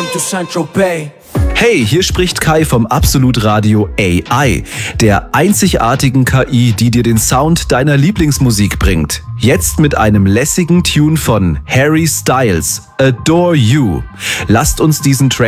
to Saint-Tropez. Hey, hier spricht Kai vom Absolut Radio AI, der einzigartigen KI, die dir den Sound deiner Lieblingsmusik bringt. Jetzt mit einem lässigen Tune von Harry Styles, Adore You. Lasst uns diesen Track